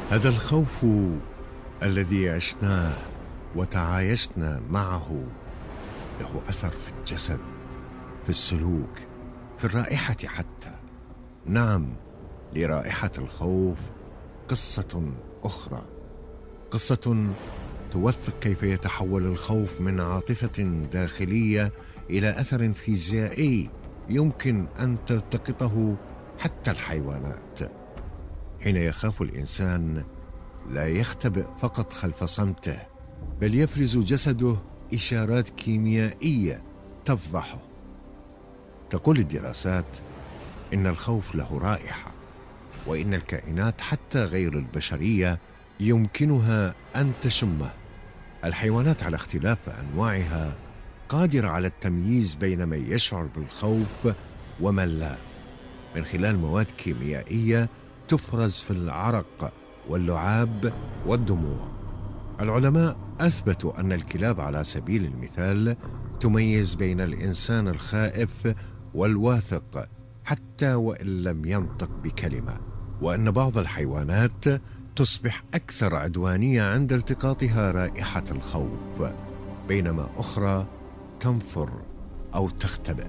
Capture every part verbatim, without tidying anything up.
هذا الخوف الذي عشناه وتعايشنا معه له أثر في الجسد، في السلوك، في الرائحة حتى. نعم، لرائحة الخوف قصة أخرى، قصة توثق كيف يتحول الخوف من عاطفة داخلية إلى أثر فيزيائي يمكن أن تلتقطه حتى الحيوانات. حين يخاف الإنسان لا يختبئ فقط خلف صمته، بل يفرز جسده إشارات كيميائية تفضحه. تقول الدراسات إن الخوف له رائحة، وإن الكائنات حتى غير البشرية يمكنها أن تشمه. الحيوانات على اختلاف أنواعها قادرة على التمييز بين من يشعر بالخوف ومن لا، من خلال مواد كيميائية تفرز في العرق واللعاب والدموع. العلماء أثبتوا أن الكلاب على سبيل المثال تميز بين الإنسان الخائف والواثق حتى وإن لم ينطق بكلمة، وأن بعض الحيوانات تصبح أكثر عدوانية عند التقاطها رائحة الخوف، بينما أخرى تنفر أو تختبئ.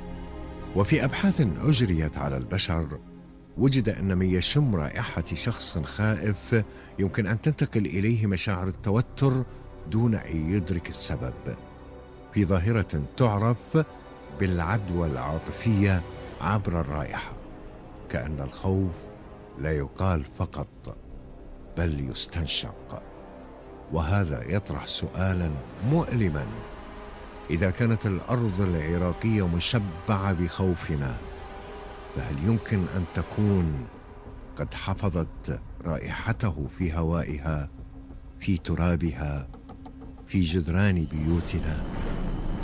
وفي أبحاث أجريت على البشر وجد أن من يشم رائحة شخص خائف يمكن أن تنتقل إليه مشاعر التوتر دون أن يدرك السبب، في ظاهرة تعرف بالعدوى العاطفية عبر الرائحة. كأن الخوف لا يقال فقط بل يستنشق. وهذا يطرح سؤالا مؤلما: إذا كانت الأرض العراقية مشبعة بخوفنا، فهل يمكن أن تكون قد حفظت رائحته في هوائها، في ترابها، في جدران بيوتنا؟